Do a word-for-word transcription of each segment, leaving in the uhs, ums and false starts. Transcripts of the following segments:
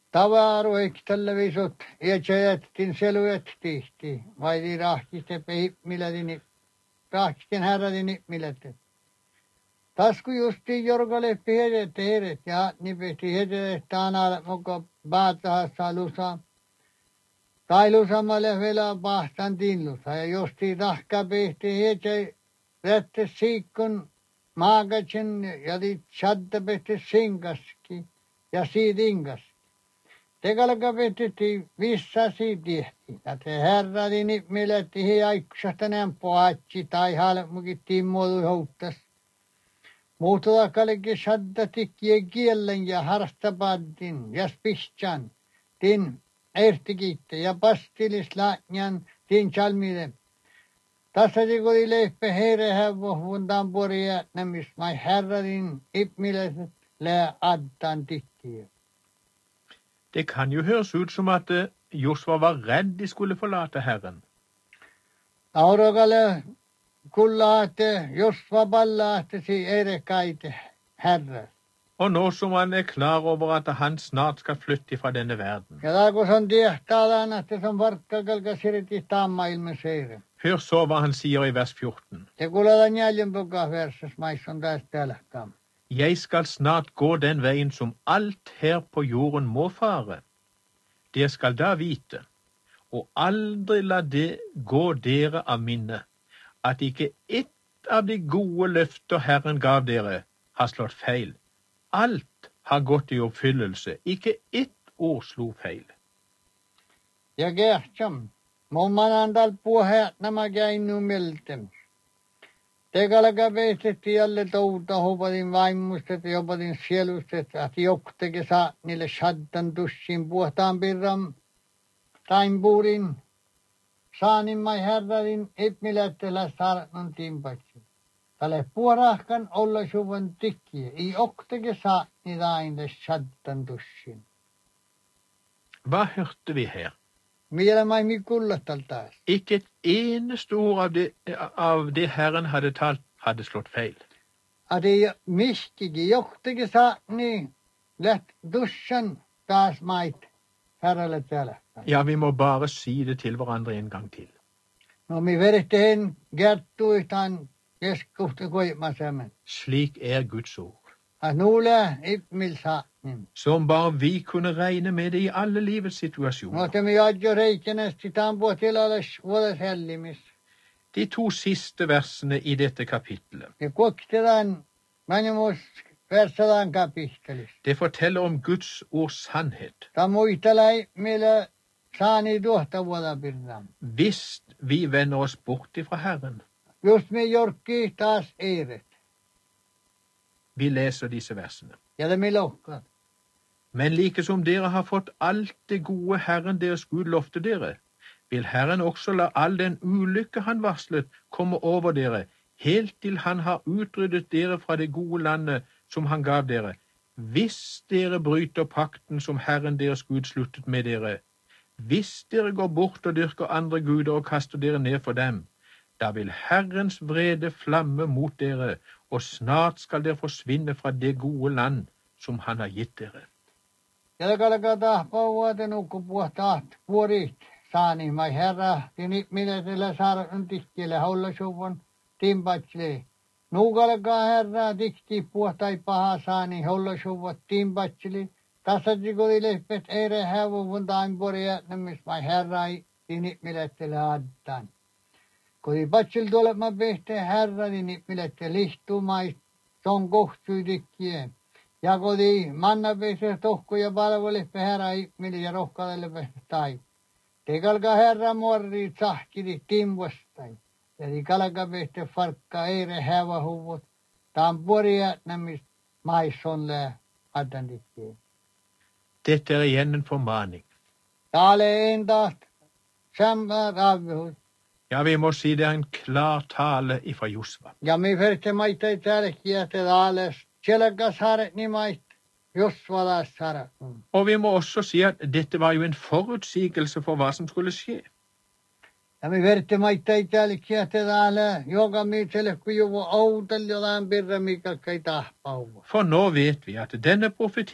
tavaru ektellevisut iätsäjättin seluettiin, vaidi rahkiste pehipmilätini, rahkisten herradini milätet. Tasku justi jorgale pihedet heret ja nipehti hedet taanaa muka baatahassa lusa. Tai lusamalle vielä pahtan tinlusa ja justi rahka pehti hetsä rätte siikon maakatsen ja lit shadda pehti sinkaski ja siitä inkaski. Tekalka pehti vissa siitä tehti. Ja te herradini milätti he aikkusastaneen poatsi tai halmukin timmoilu houttas. Muutulakalekin shadda tikkiä kiellen ja harstapaddin ja spistjan. Tin ertikitte ja pastilis laanjan tin chalmide. Tässä oli leipä heire hävvohvuntaan poria nämis mai herradin ipmiläiset lää addan tikkiä. Det kan jo høres ut som at Josva var redd de skulle forlate Herren. Aurokale kullaate, Josva ballaate si erekaite herre. Og nå som han er klar over at han snart skal flytte fra denne verden. Ja da kun on tiehtaadaan, että se on varkkakalka siriti taamma ilme seire. Hør så hva han sier i vers fjorten. Te kuuletaan jäljen pukaa versas maisson tästä tälkkaam. Jeg skal snart gå den veien som alt her på jorden må fare. Dere skal da vite, og aldri la det gå dere av minne, at ikke ett av de gode løfter Herren gav dere har slått feil. Alt har gått i oppfyllelse, ikke ett ord slo feil. Ja kehtsam, momman andal puhe nämä käinnu meltem. Tekalka peistettiin jälle touta, hopatin vaimustet ja hopatin sielustet, että jokteke saa niille shaddan tussin puhtaan pirran taimpuurin. Saanin mai herradin ipmilättelä saarnan timpatsi. Tälle puorahkan olla suvan tikkiä, ei okteke saa niitä aina shaddan tussin. Hva hørte vi her? Vielä mai mi kullattal taas. Ikke et eneste ord av det, av det Herren hadde talt, hadde slått feil. Att ei miskiki jokteke saa niin läht dussan taas mait herralle täällä. Ja, vi må bare si det til hverandre en gang til. No mi verehteen kertuitaan keskusta koimasemen. Slik er Guds ord. Att nuule ipmil saa niin. Som bare vi kunne regne med det i alle livets situasjoner. No te mi adjo reikenesti tampo tilalles vuodes hellimis. De to siste versene i dette kapittelet, Ja kuoktetaan manimus versadan kapittelis. det forteller om Guds ords sannhet. Ta muistelai millä saani tuohta vuoda pirram. Hvis vi vender oss bort ifra Herren. Just mi jorkki taas eiret. Vi leser disse versene. Ja det mi lohkat. Men like som dere har fått alt det gode Herren deres Gud lovte dere, vil Herren også la all den ulykke han varslet komme over dere, helt til han har utryddet dere fra det gode landet som han gav dere. Hvis dere bryter pakten som Herren deres Gud sluttet med dere, hvis dere går bort og dyrker andre guder og kaster dere ned for dem, da vil Herrens vrede flamme mot dere, og snart skal dere forsvinne fra det gode land som han har gitt dere. Ja kalka tahpa vuoten ukku puhtaat puorit saani mai herra tini minetellä saarnan tikkielle haulla suvon timpatsle. Nuukalkaa herra tikki puhtai paha saani haulla suvot timpatsle. Tässä tikoli lehpet eire hävuvun taimporia nämmis mai herra tini minetellä addan. Kodi patsil tuolemaan pehte herra tini minette lihtumais ton kohtui tikkien. Ja kodi manna pehte tohku ja palvole herra mili ja rohkadelle pehte tai. Tekalka herra muorri tsahkiri timbostai. Eli kalka pehte farkka eire hävahuvut. Tamporia nämmis maisson lää addan tikkien. Dette er igjen en formaning. Tale endaht samma ravvihus. Ja, vi må si det er en klar tale ifra Josva. Ja mi ferte maitai tärkiä te taales. Selkas haret ni mait. Josvalas haret. Og vi må også si at dette var jo en forutsigelse for hva som skulle skje. Ja mi ferte maitai tärkiä te taale. Joka mi selekku juvo outel jotain pirra mikä kai tahpauva. For nå vet vi at denne profetien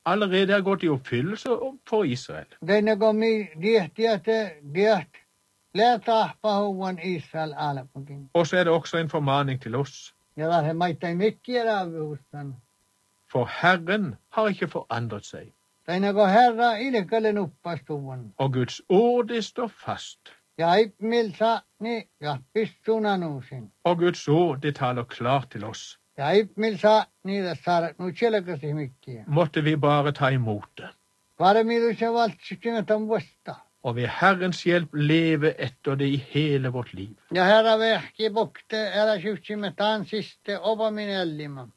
allerede er gått i oppfyllelse for Israel. Denne kom i diehti, at diet leta pahuan Israel alapukin. Og så er det også en formaning til oss. Ja lähde maittain mikkiä avustan. For Herren har ikke forandret seg. Denne ko Herra ilkalle nuppastuvan. Og Guds ord, det står fast. Ja ipmil saani ja pistunanuusin. Og Guds ord, det taler klart til oss. Ja ipmil saani da saarat nu tjelkasi mikkiä. Måtte vi bare ta imot det. Varmidu se valtsikin tam vasta. Og ved Herrens hjelp leve etter det i hele vårt liv. Ja Herra vehki bokte älä syvtsimme taan siste opamin ellima.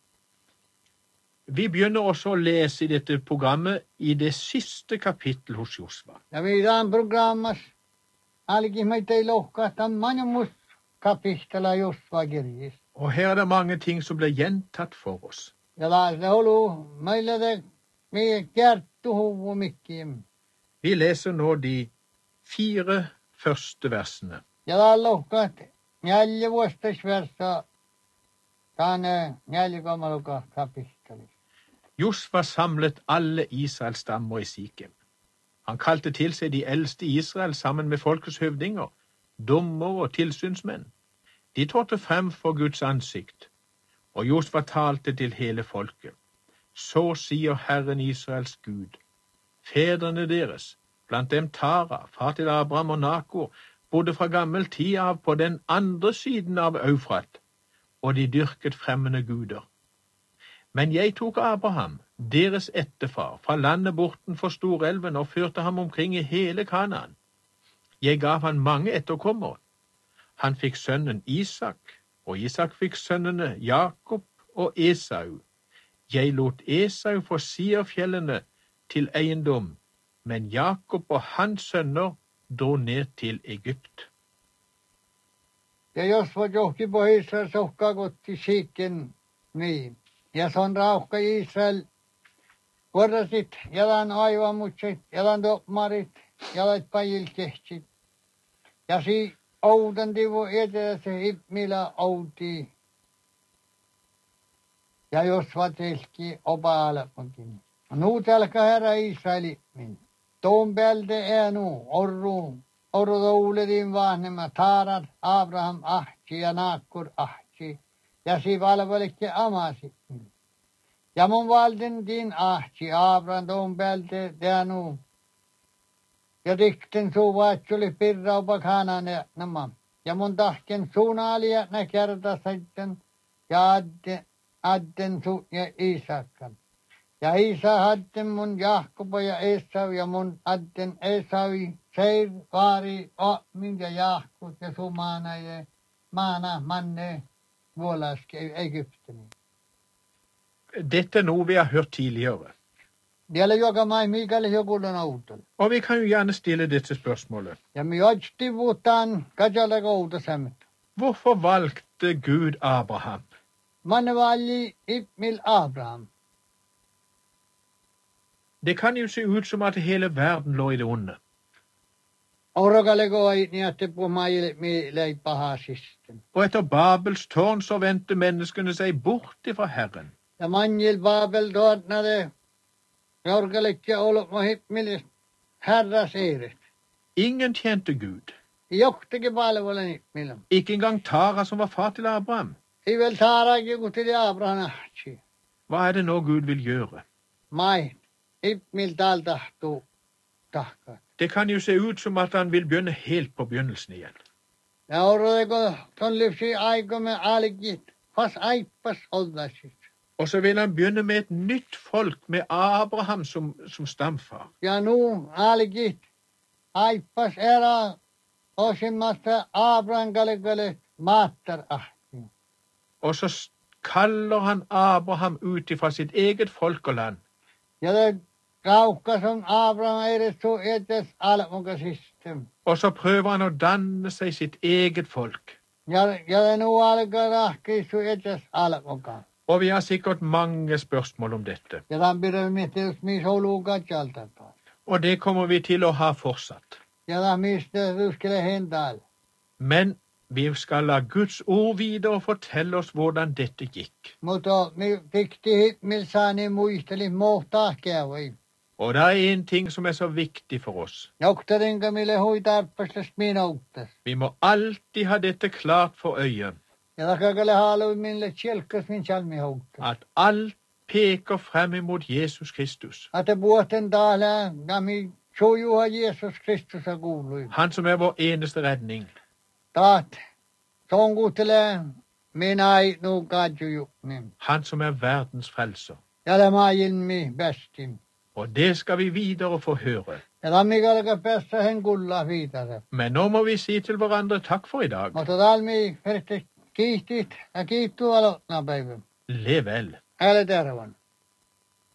Vi begynner også å lese i dette programmet i det siste kapittel hos Josva. Ja viidaan programmas alki meitä ei lohkahta manjumus kapistela Josva kirjis. Og her er det mange ting som blir gjentatt for oss. Ja laasle olu meille det mie kerttu huvu mikkiim. Vi leser nå de fire første versene. Ja laal lohkaht neljä vuostas versa taane neljäkamaluka kapistelis. Josva samlet alle Israels stammer i Sikem. Han kalte til seg de eldste i Israel sammen med folkets høvdinger, dommer og tilsynsmenn. De trådte frem for Guds ansikt, og Josva talte til hele folket. Så sier Herren Israels Gud, fedrene deres, blant dem Tara, far til Abraham og Nakor, bodde fra gammel tid av på den andre siden av Eufrat, og de dyrket fremmede guder. Men jeg tok Abraham, deres ettefar, fra landet borten for Storelven og førte ham omkring i hele Kanaan. Jeg gav han mange etterkommere. Han fikk sønnen Isak, og Isak fikk sønnene Jakob og Esau. Jeg lot Esau få Seirfjellene til eiendom, men Jakob og hans sønner dro ned til Egypt. Ja Josva johki på Israel sohkaa kotti siiken niin. Ja son rauhka Israel korrasit, jalan aivamutsit, jalan topmarit, jalat pajil kehtsit. Ja si oudan tivu eteläse ipmila outi. Ja Josva telki opa alapunkin. Nu tälkä Herra Israeli min. Tuon päältä är nu orru, orru touledin vahnema Tarar, Abraham ahti ja Nakkur ahti. Ja si valvalikke amasi. Ja mun valdin din ahti, Abraham tuon päältä är nu. Ja dikten suu vaatsuli pirra opa Kanaan nämä. Ja mun tahken suunaalia nä kerta sitten. Ja adden, adden su ja Isakkan. Ja Isa hadden mun Jakob ja Esau ja mun adden Esau, Seir, Vaari, Omin ja Jakob ja Sumana ja Mana, Manne, vuolaske Egypteni. Dette er noe vi har hørt tidligere. Vielä joka mai mikäli joku on autolla. Og vi kan jo gjerne stille dette spørsmålet. Ja me otsti vuotaan kajalle koutasemmet. Hvorfor valgte Gud Abraham? Manne valli ipmil Abraham. Det kan jo se ut som at hele verden lå i det onde. Orakalle koi niin että puhumaille mi lei pahasisten. Og etter Babels tårn så vendte menneskene seg bort ifra Herren. Ja manjil Babel tuotnade jorkalekki ollut mohipmilis Herra siiret. Ingen tjente Gud. Johtikin palvelen ipmillä. Ikke engang Tara som var far til Abraham. I vel taarakin kutili Abraham ahtsi. Hva er det nå Gud vil gjøre? Mai ipmil taal tahtuu tahkaat. Det kan jo se ut som at han vil begynne helt på begynnelsen igjen. Ja orrodeko ton lypsi aikomme alkit fas aippas ollasit. Og så vil han begynne med et nytt folk, med Abraham som, som stamfar. Ja nu alkit aippas era osimmasta Abraham kalekale maattar ahti. Og så kaller han Abraham ut ifra sitt eget folk og land. Ja det kaukka som Abraham edes så edes almukasysteem. Og så prøver han å danne seg sitt eget folk. Ja, ja det nu alkaa rahki så edes almuka. Og vi har sikkert mange spørsmål om dette. Ja tämän pidämme miettiä, missä oluukaa tjaltataan. Og det kommer vi til å ha fortsatt. Ja tämän mistä ryskele hental. Men Vi skal la Guds ord videre fortelle oss hvordan dette gikk. Mutta me vikti milsani muisteli mohtaa kävi. Og det er en ting som er så viktig for oss. Noktarinka mille hui tarppastas minuuttas. Vi må alltid ha dette klart for øyet, Ja takakalle haalui mille tjelkas min salmi houttas. at alt peker frem imot Jesus Kristus. Ate vuoten täällä nami sujuha Jeesus Kristus a kuului. Han som er vår eneste redning. Taat sonkuhtelee minä ei nuu kaadjujuknin. Han som er verdens frelser. Ja maajilmi bestin. Og det skal vi videre få høre. Ja lammikalka päässä hen kulla viitare. Men nå må vi si til hverandre takk for i dag. Mutta talmi hertes kiihtit ja kiittu aloitna päivän. Lev vel. Älä tervan.